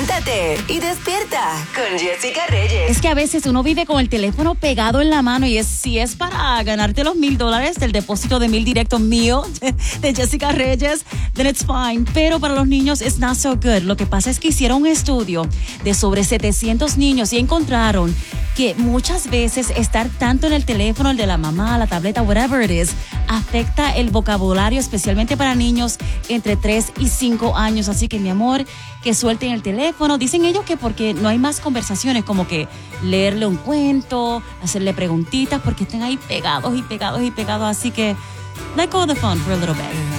Levántate y despierta con Jessica Reyes. Es que a veces uno vive con el teléfono pegado en la mano y si es para ganarte los $1,000 del depósito de 1,000 directo mío de Jessica Reyes, then it's fine. Pero para los niños it's not so good. Lo que pasa es que hicieron un estudio de sobre 700 niños y encontraron que muchas veces estar tanto en el teléfono, el de la mamá, la tableta, whatever it is, afecta el vocabulario, especialmente para niños entre 3 y 5 años. Así que, mi amor, que suelten el teléfono. Dicen ellos que porque no hay más conversaciones, como que leerle un cuento, hacerle preguntitas, porque estén ahí pegados y pegados y pegados. Así que, let go of the phone for a little bit.